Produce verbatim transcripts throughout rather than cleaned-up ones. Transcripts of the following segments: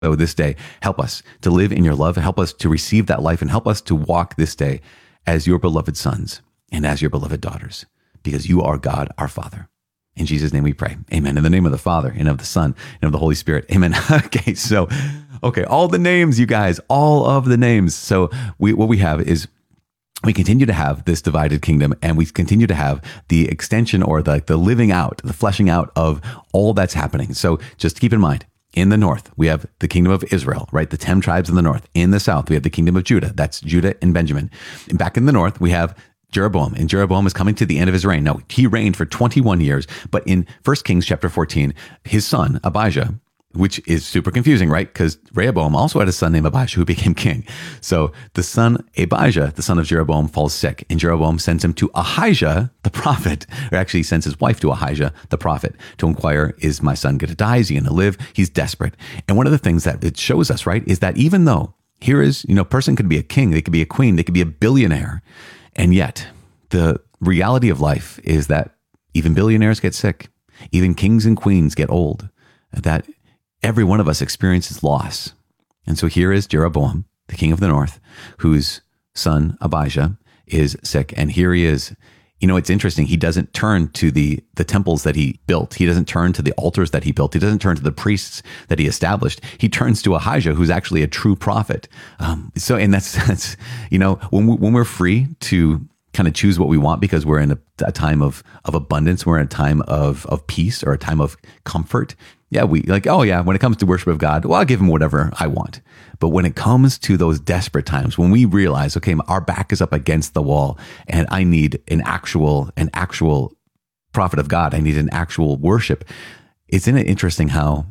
So this day, help us to live in your love, help us to receive that life, and help us to walk this day as your beloved sons and as your beloved daughters, because you are God, our Father. In Jesus' name we pray. Amen. In the name of the Father and of the Son and of the Holy Spirit. Amen. Okay. So, okay. All the names, you guys, all of the names. So we, what we have is we continue to have this divided kingdom, and we continue to have the extension or the, the living out, the fleshing out of all that's happening. So just keep in mind, in the north, we have the kingdom of Israel, right? The ten tribes in the north. In the south, we have the kingdom of Judah. That's Judah and Benjamin. And back in the north, we have Jeroboam, and Jeroboam is coming to the end of his reign. Now, he reigned for twenty-one years, but in First Kings chapter fourteen, his son, Abijah, which is super confusing, right? Because Rehoboam also had a son named Abijah who became king. So the son, Abijah, the son of Jeroboam, falls sick, and Jeroboam sends him to Ahijah, the prophet, or actually he sends his wife to Ahijah, the prophet, to inquire, is my son going to die? Is he going to live? He's desperate. And one of the things that it shows us, right, is that even though here is, you know, a person could be a king, they could be a queen, they could be a billionaire, and yet the reality of life is that even billionaires get sick, even kings and queens get old, that every one of us experiences loss. And so here is Jeroboam, the king of the north, whose son Abijah is sick. And here he is. You know, it's interesting. He doesn't turn to the, the temples that he built. He doesn't turn to the altars that he built. He doesn't turn to the priests that he established. He turns to Ahijah, who's actually a true prophet. Um, so, and that's, that's, you know, when, we, when we're free to kind of choose what we want because we're in a, a time of, of abundance, we're in a time of, of peace or a time of comfort. Yeah, we like, oh yeah, when it comes to worship of God, well, I'll give him whatever I want. But when it comes to those desperate times, when we realize, okay, our back is up against the wall and I need an actual, an actual prophet of God, I need an actual worship. Isn't it interesting how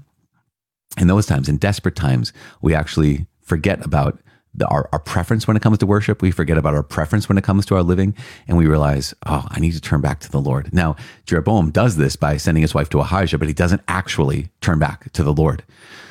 in those times, in desperate times, we actually forget about The, our, our preference when it comes to worship. We forget about our preference when it comes to our living, and we realize, oh, I need to turn back to the Lord. Now, Jeroboam does this by sending his wife to Ahijah, but he doesn't actually turn back to the Lord.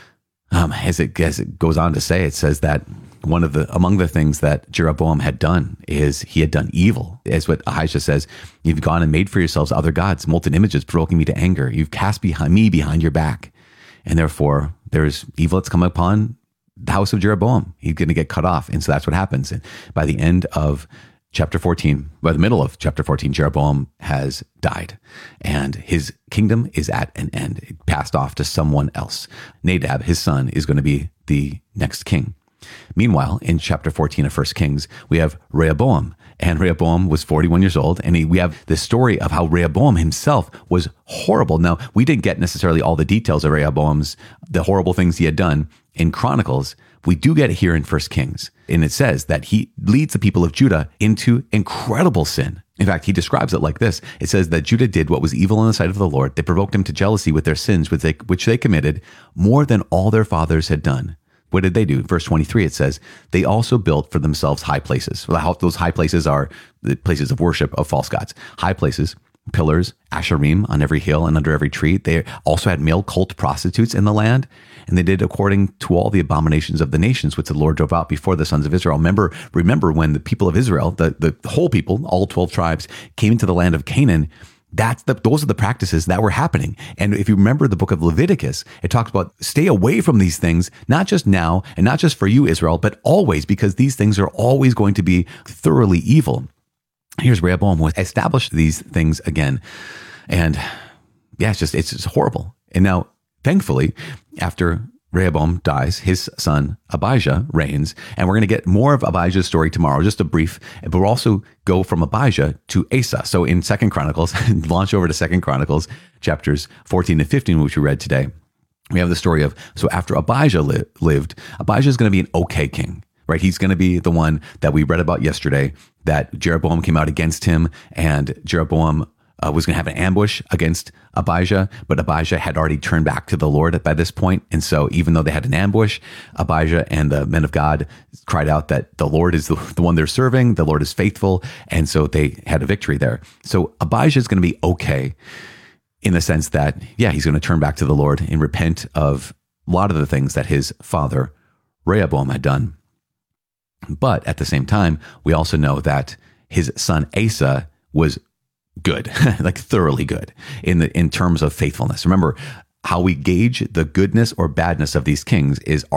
Um, as it as it goes on to say, it says that one of the among the things that Jeroboam had done is he had done evil. As what Ahijah says, you've gone and made for yourselves other gods, molten images, provoking me to anger. You've cast behind me behind your back, and therefore there is evil that's come upon the house of Jeroboam. He's going to get cut off. And so that's what happens. And by the end of chapter fourteen, by the middle of chapter fourteen, Jeroboam has died and his kingdom is at an end. It passed off to someone else. Nadab, his son, is going to be the next king. Meanwhile, in chapter fourteen of First Kings, we have Rehoboam. And Rehoboam was forty-one years old. And he, we have the story of how Rehoboam himself was horrible. Now, we didn't get necessarily all the details of Rehoboam's, the horrible things he had done in Chronicles. We do get it here in First Kings. And it says that he leads the people of Judah into incredible sin. In fact, he describes it like this. It says that Judah did what was evil in the sight of the Lord. They provoked him to jealousy with their sins, which they, which they committed more than all their fathers had done. What did they do? Verse twenty-three, it says, they also built for themselves high places. Well, those high places are the places of worship of false gods. High places, pillars, asherim on every hill and under every tree. They also had male cult prostitutes in the land, and they did according to all the abominations of the nations which the Lord drove out before the sons of Israel. Remember, remember when the people of Israel, the, the whole people, all twelve tribes, came into the land of Canaan. That's the, those are the practices that were happening. And if you remember the book of Leviticus, it talks about stay away from these things, not just now and not just for you, Israel, but always, because these things are always going to be thoroughly evil. Here's Rehoboam who established these things again. And yeah, it's just, it's just horrible. And now, thankfully, after Rehoboam dies, his son Abijah reigns, and we're going to get more of Abijah's story tomorrow, just a brief, but we'll also go from Abijah to Asa. So in Second Chronicles, launch over to Second Chronicles, chapters fourteen and fifteen, which we read today, we have the story of, so after Abijah li- lived, Abijah is going to be an okay king, right? He's going to be the one that we read about yesterday, that Jeroboam came out against him, and Jeroboam Uh, was going to have an ambush against Abijah, but Abijah had already turned back to the Lord by this point. And so even though they had an ambush, Abijah and the men of God cried out that the Lord is the, the one they're serving. The Lord is faithful. And so they had a victory there. So Abijah is going to be okay in the sense that, yeah, he's going to turn back to the Lord and repent of a lot of the things that his father Rehoboam had done. But at the same time, we also know that his son Asa was good, like thoroughly good in the in terms of faithfulness. Remember, how we gauge the goodness or badness of these kings is